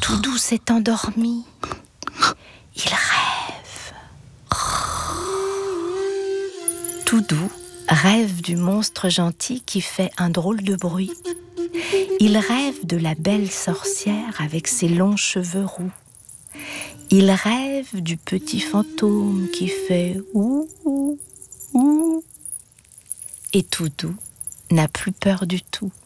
Toudou s'est endormi. Il rêve. Toudou rêve du monstre gentil qui fait un drôle de bruit. Il rêve de la belle sorcière avec ses longs cheveux roux. Il rêve du petit fantôme qui fait ouh, ouh, ouh. Et Toudou n'a plus peur du tout.